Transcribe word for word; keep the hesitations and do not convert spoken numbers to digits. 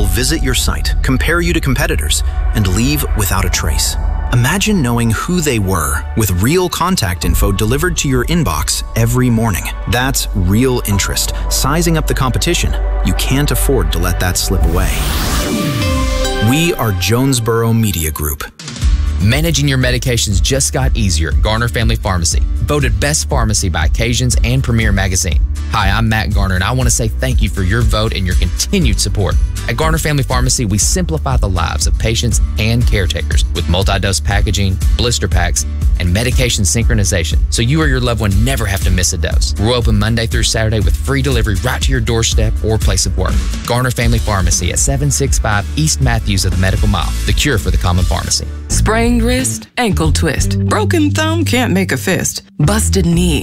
will visit your site, compare you to competitors, and leave without a trace. Imagine knowing who they were with real contact info delivered to your inbox every morning. That's real interest, sizing up the competition. You can't afford to let that slip away. We are Jonesboro Media Group. Managing your medications just got easier at Garner Family Pharmacy, voted Best Pharmacy by Occasions and Premier Magazine. Hi, I'm Matt Garner, and I want to say thank you for your vote and your continued support. At Garner Family Pharmacy, we simplify the lives of patients and caretakers with multi-dose packaging, blister packs, and medication synchronization, so you or your loved one never have to miss a dose. We're open Monday through Saturday with free delivery right to your doorstep or place of work. Garner Family Pharmacy at seven sixty-five East Matthews of the Medical Mile, the cure for the common pharmacy. Sprained wrist, ankle twist, broken thumb can't make a fist, busted knee.